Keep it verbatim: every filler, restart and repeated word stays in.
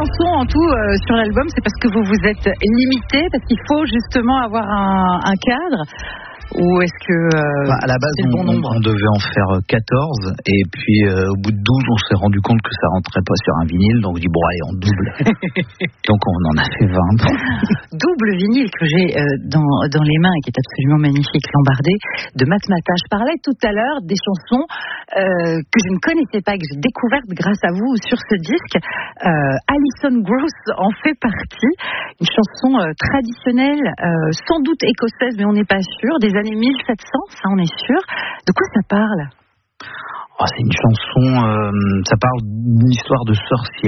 chansons en tout euh, sur l'album, c'est parce que vous vous êtes limité, parce qu'il faut justement avoir un, un cadre. Ou est-ce que euh, bah, à la base c'est le bon on, nombre on devait en faire quatorze et puis euh, au bout de douze on s'est rendu compte que ça rentrait pas sur un vinyle, donc on dit bon allez on double. Donc on en a fait vingt. Double vinyle que j'ai euh, dans, dans les mains et qui est absolument magnifique, Lambardé de Matmata. Je parlais tout à l'heure des chansons euh, que je ne connaissais pas, que j'ai découvertes grâce à vous sur ce disque. euh, Alison Gross en fait partie, une chanson euh, traditionnelle, euh, sans doute écossaise mais on n'est pas sûr, des années mille sept cents, ça on est sûr. De quoi ça parle? Oh, c'est une chanson, euh, ça parle d'une histoire de sorcière.